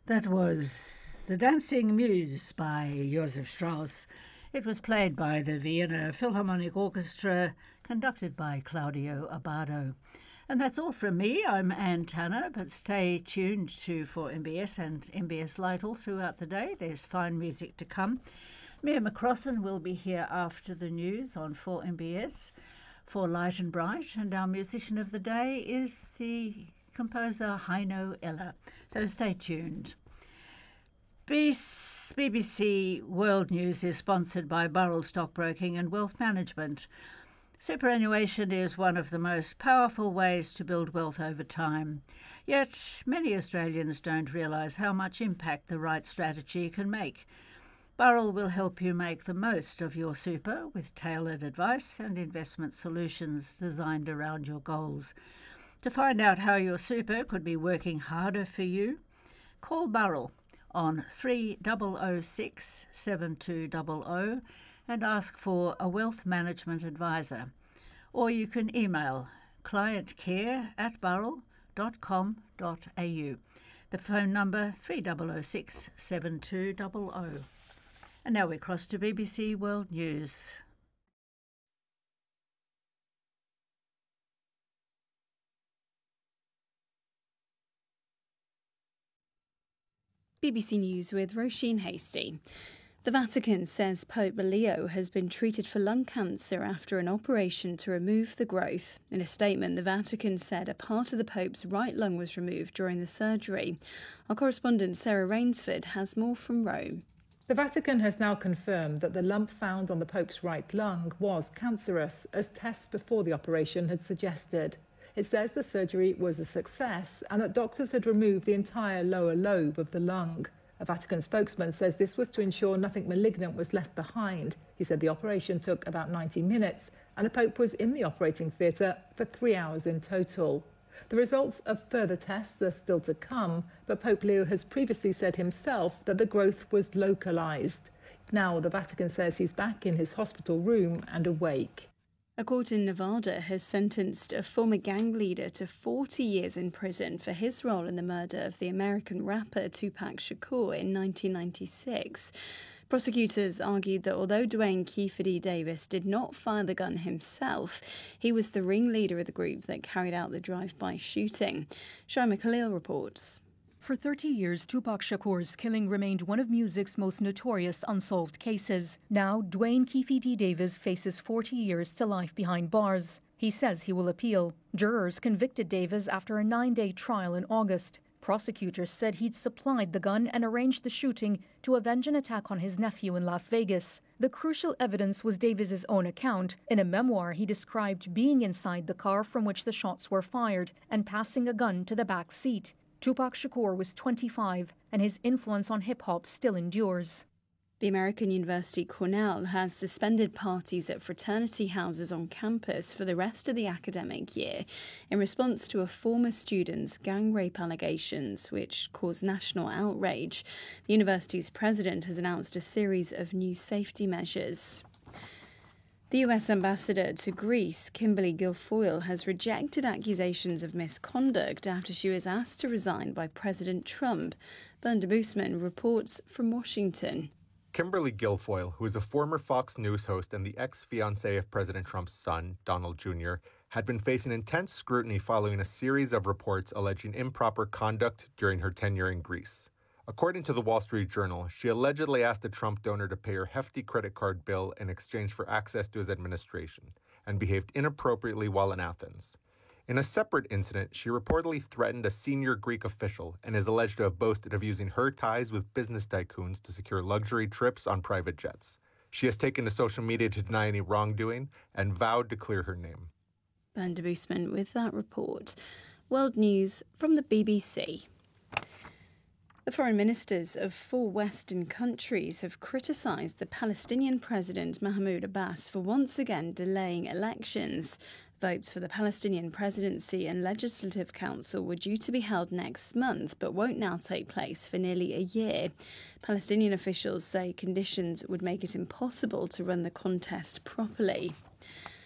That was The Dancing Muse by Josef Strauss. It was played by the Vienna Philharmonic Orchestra, conducted by Claudio Abbado. And that's all from me. I'm Anne Tanner, but stay tuned for MBS and MBS Light all throughout the day. There's fine music to come. Mia McCrossan will be here after the news on 4MBS for Light and Bright, and our musician of the day is the composer Heino Eller. So stay tuned. BBC World News is sponsored by Burrell Stockbroking and Wealth Management. Superannuation is one of the most powerful ways to build wealth over time. Yet many Australians don't realise how much impact the right strategy can make. Burrell will help you make the most of your super with tailored advice and investment solutions designed around your goals. To find out how your super could be working harder for you, call Burrell on 3006 7200 and ask for a wealth management advisor. Or you can email clientcare@burrell.com.au. The phone number 3006 7200. And now we cross to BBC World News. BBC News with Roisin Hasty. The Vatican says Pope Leo has been treated for lung cancer after an operation to remove the growth. In a statement, the Vatican said a part of the Pope's right lung was removed during the surgery. Our correspondent Sarah Rainsford has more from Rome. The Vatican has now confirmed that the lump found on the Pope's right lung was cancerous, as tests before the operation had suggested. It says the surgery was a success and that doctors had removed the entire lower lobe of the lung. A Vatican spokesman says this was to ensure nothing malignant was left behind. He said the operation took about 90 minutes and the Pope was in the operating theatre for 3 hours in total. The results of further tests are still to come, but Pope Leo has previously said himself that the growth was localised. Now the Vatican says he's back in his hospital room and awake. A court in Nevada has sentenced a former gang leader to 40 years in prison for his role in the murder of the American rapper Tupac Shakur in 1996. Prosecutors argued that although Duane Keffe Davis did not fire the gun himself, he was the ringleader of the group that carried out the drive-by shooting. Shaima Khalil reports. For 30 years, Tupac Shakur's killing remained one of music's most notorious unsolved cases. Now, Duane Keffe Davis faces 40 years to life behind bars. He says he will appeal. Jurors convicted Davis after a 9-day trial in August. Prosecutors said he'd supplied the gun and arranged the shooting to avenge an attack on his nephew in Las Vegas. The crucial evidence was Davis's own account. In a memoir, he described being inside the car from which the shots were fired and passing a gun to the back seat. Tupac Shakur was 25, and his influence on hip-hop still endures. The American University Cornell has suspended parties at fraternity houses on campus for the rest of the academic year in response to a former student's gang rape allegations, which caused national outrage. The university's president has announced a series of new safety measures. The US ambassador to Greece, Kimberly Guilfoyle, has rejected accusations of misconduct after she was asked to resign by President Trump. Bernard Boosman reports from Washington. Kimberly Guilfoyle, who is a former Fox News host and the ex-fiancée of President Trump's son, Donald Jr., had been facing intense scrutiny following a series of reports alleging improper conduct during her tenure in Greece. According to the Wall Street Journal, she allegedly asked a Trump donor to pay her hefty credit card bill in exchange for access to his administration, and behaved inappropriately while in Athens. In a separate incident, she reportedly threatened a senior Greek official and is alleged to have boasted of using her ties with business tycoons to secure luxury trips on private jets. She has taken to social media to deny any wrongdoing and vowed to clear her name. Bernard Boosman with that report. World News from the BBC. The foreign ministers of 4 Western countries have criticised the Palestinian President Mahmoud Abbas for once again delaying elections. Votes for the Palestinian Presidency and Legislative Council were due to be held next month, but won't now take place for nearly a year. Palestinian officials say conditions would make it impossible to run the contest properly.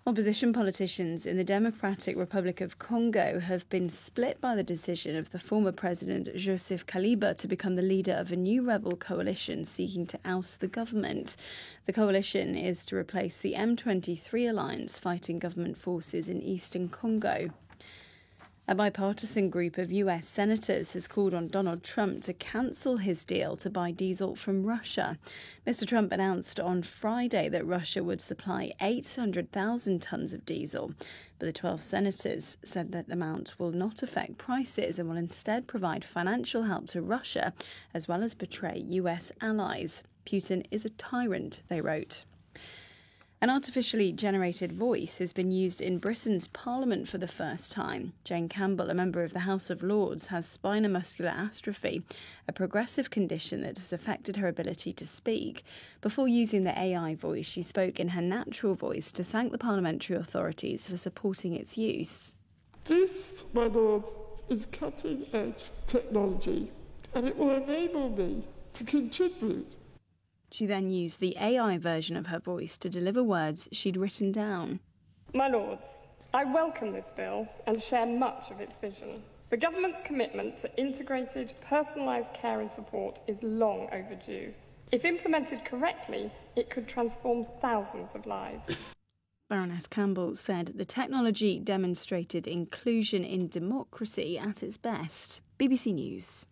Opposition politicians in the Democratic Republic of Congo have been split by the decision of the former president Joseph Kabila to become the leader of a new rebel coalition seeking to oust the government. The coalition is to replace the M23 alliance fighting government forces in eastern Congo. A bipartisan group of US senators has called on Donald Trump to cancel his deal to buy diesel from Russia. Mr. Trump announced on Friday that Russia would supply 800,000 tonnes of diesel, but the 12 senators said that amount will not affect prices and will instead provide financial help to Russia, as well as betray US allies. Putin is a tyrant, they wrote. An artificially generated voice has been used in Britain's Parliament for the first time. Jane Campbell, a member of the House of Lords, has spinal muscular atrophy, a progressive condition that has affected her ability to speak. Before using the AI voice, she spoke in her natural voice to thank the parliamentary authorities for supporting its use. This, my lords, is cutting-edge technology, and it will enable me to contribute. She then used the AI version of her voice to deliver words she'd written down. My lords, I welcome this bill and share much of its vision. The government's commitment to integrated, personalised care and support is long overdue. If implemented correctly, it could transform thousands of lives. Baroness Campbell said the technology demonstrated inclusion in democracy at its best. BBC News.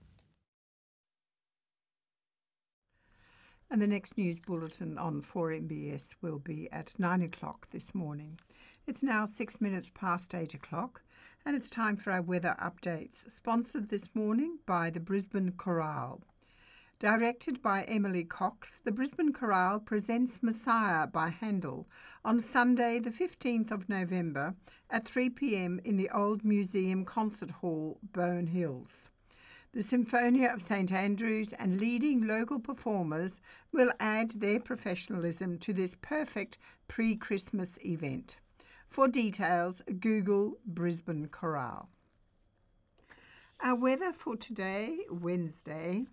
And the next news bulletin on 4MBS will be at 9 o'clock this morning. It's now 6 minutes past 8 o'clock, and it's time for our weather updates, sponsored this morning by the Brisbane Chorale. Directed by Emily Cox, the Brisbane Chorale presents Messiah by Handel on Sunday the 15th of November at 3 p.m. in the Old Museum Concert Hall, Bowen Hills. The Symphonia of St Andrews and leading local performers will add their professionalism to this perfect pre-Christmas event. For details, Google Brisbane Chorale. Our weather for today, Wednesday,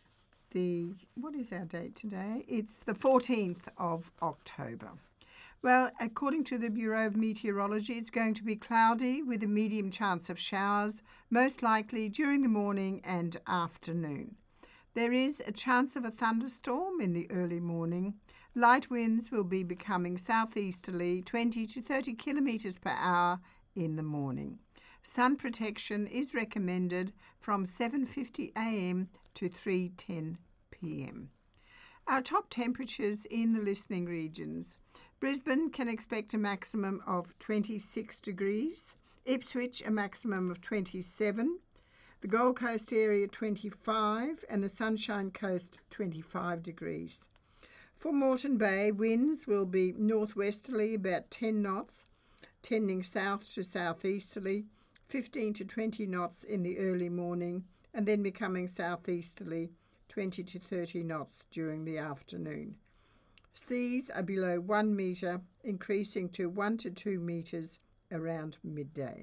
what is our date today? It's the 14th of October. Well, according to the Bureau of Meteorology, it's going to be cloudy with a medium chance of showers, most likely during the morning and afternoon. There is a chance of a thunderstorm in the early morning. Light winds will be becoming southeasterly, 20 to 30 kilometres per hour in the morning. Sun protection is recommended from 7:50 a.m. to 3:10 p.m. Our top temperatures in the listening regions. Brisbane can expect a maximum of 26 degrees, Ipswich a maximum of 27, the Gold Coast area 25 and the Sunshine Coast 25 degrees. For Moreton Bay, winds will be northwesterly about 10 knots, tending south to southeasterly, 15 to 20 knots in the early morning and then becoming southeasterly, 20 to 30 knots during the afternoon. Seas are below 1 metre, increasing to 1 to 2 metres around midday.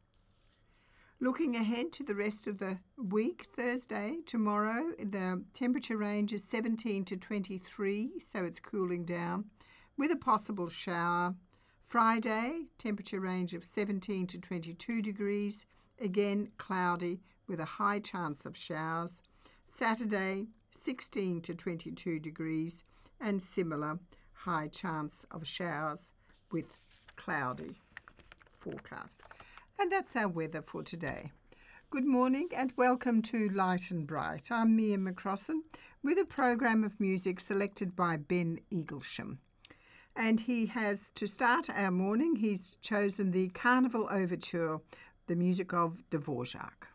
Looking ahead to the rest of the week, Thursday, tomorrow, the temperature range is 17 to 23, so it's cooling down, with a possible shower. Friday, temperature range of 17 to 22 degrees, again cloudy with a high chance of showers. Saturday, 16 to 22 degrees, and similar high chance of showers with cloudy forecast. And that's our weather for today. Good morning and welcome to Light and Bright. I'm Mia McCrossan with a program of music selected by Ben Eaglesham. And he has, to start our morning, he's chosen the Carnival Overture, the music of Dvorak.